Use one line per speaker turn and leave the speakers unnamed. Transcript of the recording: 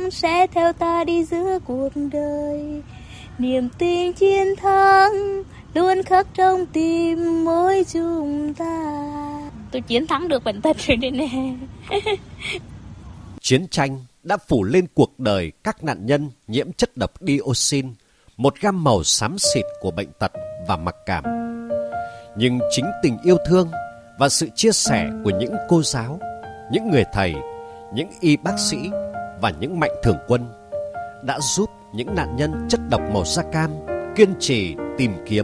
thắng sẽ theo ta đi giữa cuộc đời. Niềm tin chiến thắng luôn khắc trong tim mỗi chúng ta. Tôi chiến thắng được bệnh tật rồi đây nè.
Chiến tranh đã phủ lên cuộc đời các nạn nhân nhiễm chất độc dioxin, một gam màu xám xịt của bệnh tật và mặc cảm. Nhưng chính tình yêu thương và sự chia sẻ của những cô giáo, những người thầy, những y bác sĩ và những mạnh thường quân đã giúp những nạn nhân chất độc màu da cam kiên trì tìm kiếm